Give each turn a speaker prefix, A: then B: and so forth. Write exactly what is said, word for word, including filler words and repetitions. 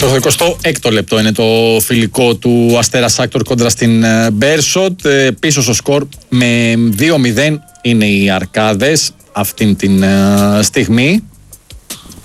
A: Στο εικοστό έκτο λεπτό είναι το φιλικό του Αστέρα Σάκτορ κόντρα στην Μπέρσοτ. Πίσω στο σκορ με δύο μηδέν είναι οι Αρκάδες αυτήν την στιγμή.